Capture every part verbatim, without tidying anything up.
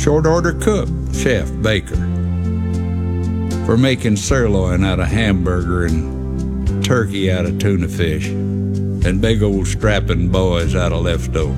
short order cook, chef, baker, for making sirloin out of hamburger and turkey out of tuna fish, and big old strapping boys out of leftovers.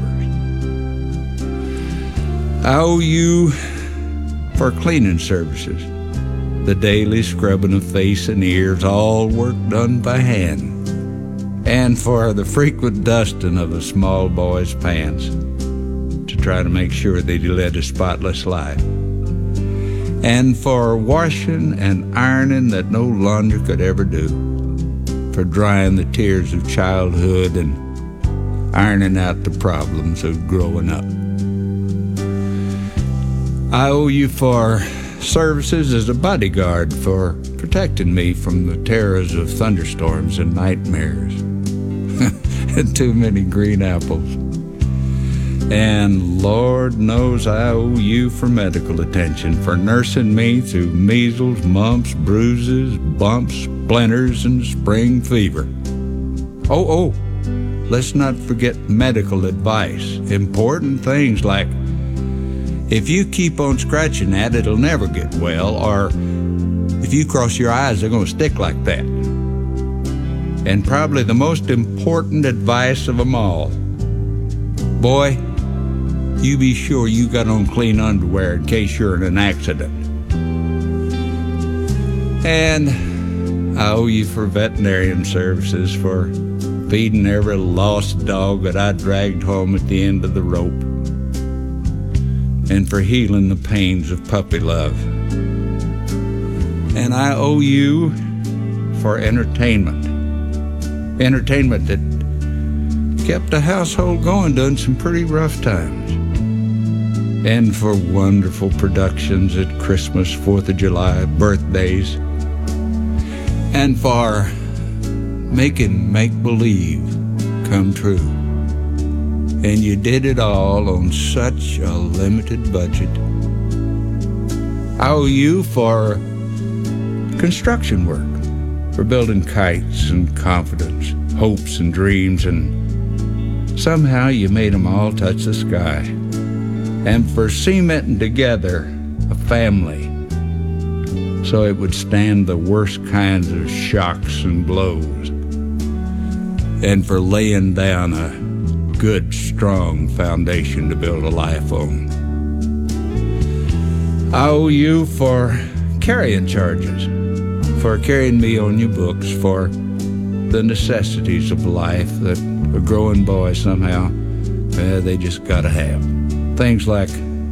I owe you for cleaning services, the daily scrubbing of face and ears, all work done by hand, and for the frequent dusting of a small boy's pants to try to make sure that he led a spotless life, and for washing and ironing that no launder could ever do, for drying the tears of childhood and ironing out the problems of growing up. I owe you for services as a bodyguard, for protecting me from the terrors of thunderstorms and nightmares and too many green apples. And Lord knows I owe you for medical attention, for nursing me through measles, mumps, bruises, bumps, splinters, and spring fever. Oh, oh, let's not forget medical advice. Important things like, if you keep on scratching that, it'll never get well, or if you cross your eyes, they're going to stick like that. And probably the most important advice of them all, boy, you be sure you got on clean underwear in case you're in an accident. And I owe you for veterinarian services, for feeding every lost dog that I dragged home at the end of the rope, and for healing the pains of puppy love. And I owe you for entertainment. Entertainment that kept the household going during some pretty rough times. And for wonderful productions at Christmas, Fourth of July, birthdays. And for making make-believe come true. And you did it all on such a limited budget. I owe you for construction work, for building kites and confidence, hopes and dreams, and somehow you made them all touch the sky. And for cementing together a family so it would stand the worst kinds of shocks and blows. And for laying down a good, strong foundation to build a life on. I owe you for carrying charges, for carrying me on your books, for the necessities of life that a growing boy somehow, eh, they just gotta have. Things like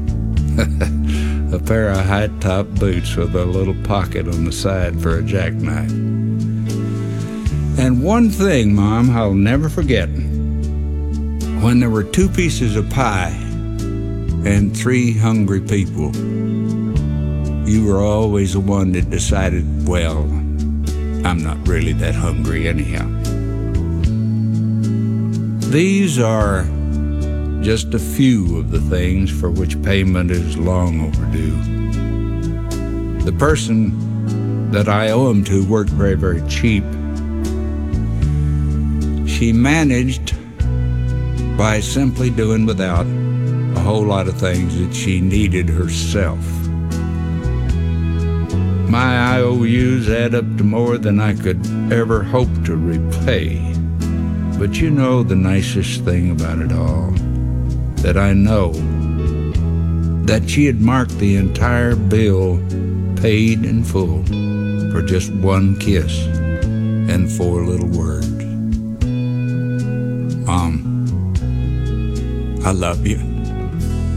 a pair of high-top boots with a little pocket on the side for a jackknife. And one thing, Mom, I'll never forget. When there were two pieces of pie and three hungry people, you were always the one that decided, well, I'm not really that hungry anyhow. These are just a few of the things for which payment is long overdue. The person that I owe them to worked very, very cheap. She managed by simply doing without a whole lot of things that she needed herself. My I O Us add up to more than I could ever hope to repay. But you know the nicest thing about it all, that I know that she had marked the entire bill paid in full for just one kiss and four little words. Mom, I love you.